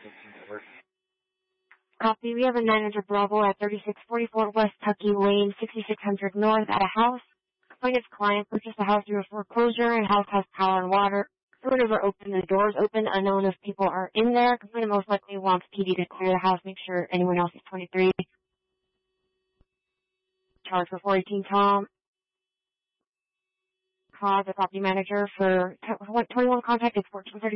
Copy. We have a 900 Bravo at 3644 West Tucky Lane, 6600 North at a house. Plaintiff's client purchased the house through a foreclosure and house has power and water. The windows are open, the doors open, unknown if people are in there. Complainant most likely wants PD to clear the house, make sure anyone else is 23. Charge for 418 Tom. Call the property manager for 21 contact is 1430.